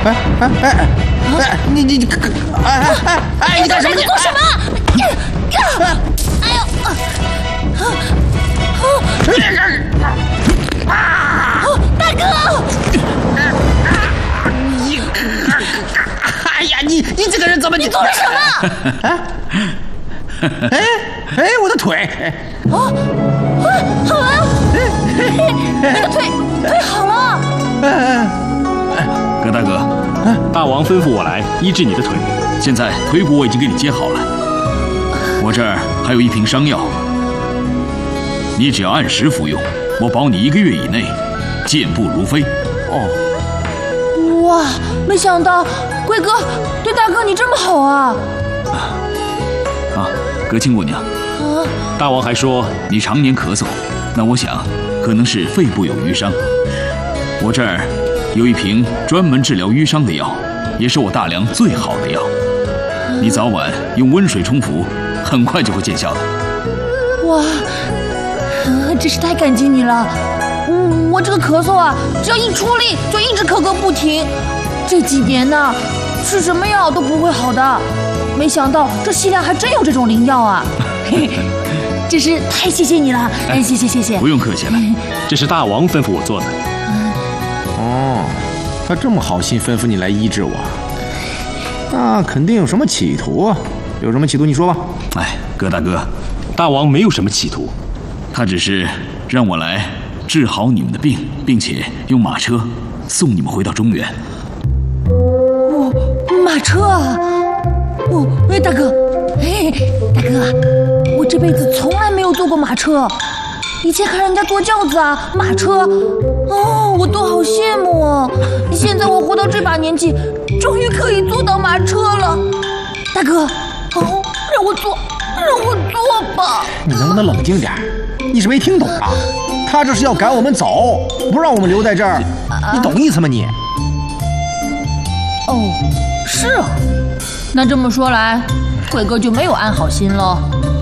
你你干什么？ 你做什么？哎呦！大哥！ 哎呀，你这个人怎么？ 你做了什么？ 我的腿！ 好了，你的腿好了。 葛大哥，大王吩咐我来医治你的腿，现在腿骨我已经给你接好了。我这儿还有一瓶伤药，你只要按时服用，我保你1个月以内健步如飞。 哇，没想到贵哥对大哥你这么好啊！ 葛青姑娘，大王还说你常年咳嗽，那我想可能是肺部有淤伤。我这儿有一瓶专门治疗淤伤的药，也是我大梁最好的药。你早晚用温水冲服，很快就会见效的。 哇，真是太感激你了。我这个咳嗽啊，只要一出力就一直咳个不停，这几年呢，吃什么药都不会好的。没想到这西凉还真有这种灵药啊！真是太谢谢你了，谢谢。 不用客气了，这是大王吩咐我做的。 他这么好心吩咐你来医治我，那肯定有什么企图。有什么企图你说吧。 葛大哥，大王没有什么企图，他只是让我来治好你们的病，并且用马车送你们回到中原。 马车啊！大哥，大哥，我这辈子从来没有坐过马车，以前看人家坐轿子啊、马车，我都好羡慕哦。现在我活到这把年纪，终于可以坐到马车了。大哥，让我坐吧。 你能不能冷静点？你是没听懂啊？他这是要赶我们走，不让我们留在这儿，你懂意思吗你？ 是啊。那这么说来，贵哥就没有安好心了。